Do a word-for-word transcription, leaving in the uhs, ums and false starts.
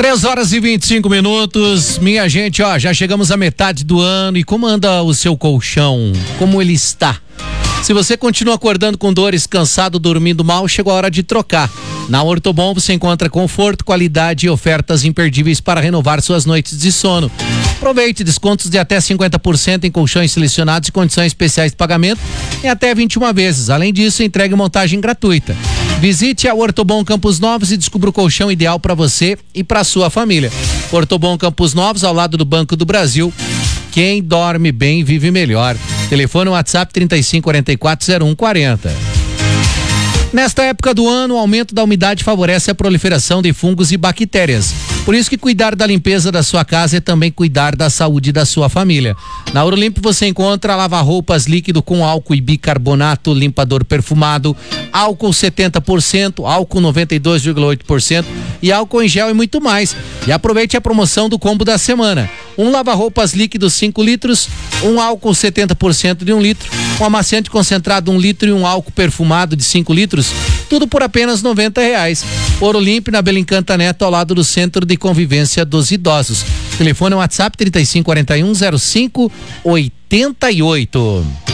três horas e vinte e cinco minutos. Minha gente, ó, já chegamos à metade do ano. E como anda o seu colchão? Como ele está? Se você continua acordando com dores, cansado, dormindo mal, chegou a hora de trocar. Na Ortobon você encontra conforto, qualidade e ofertas imperdíveis para renovar suas noites de sono. Aproveite descontos de até cinquenta por cento em colchões selecionados e condições especiais de pagamento em até vinte e uma vezes. Além disso, entrega montagem gratuita. Visite a Ortobon Campos Novos e descubra o colchão ideal para você e para sua família. Ortobon Campos Novos, ao lado do Banco do Brasil. Quem dorme bem vive melhor. Telefone WhatsApp trinta e cinco, quarenta e quatro, zero um quarenta. Nesta época do ano, o aumento da umidade favorece a proliferação de fungos e bactérias. Por isso que cuidar da limpeza da sua casa é também cuidar da saúde da sua família. Na Eurolimp você encontra lava-roupas líquido com álcool e bicarbonato, limpador perfumado, álcool setenta por cento, álcool noventa e dois vírgula oito por cento e álcool em gel e muito mais. E aproveite a promoção do combo da semana. Um lava-roupas líquido cinco litros, um álcool setenta por cento de um litro, um amaciante concentrado um litro e um álcool perfumado de cinco litros, tudo por apenas noventa reais. Ouro Limpo na Belincanta Neto, ao lado do Centro de Convivência dos Idosos. Telefone WhatsApp trinta e cinco, quarenta e um, zero cinco, oitenta e oito.